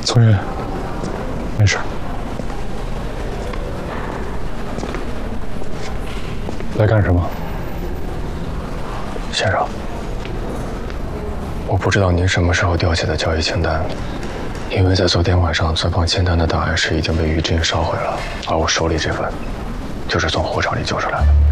宗云，没事。来干什么？ 先生，我不知道您什么时候调起的交易清单，因为在昨天晚上存放清单的档案室已经被余震烧毁了，而我手里这份，就是从火场里救出来的。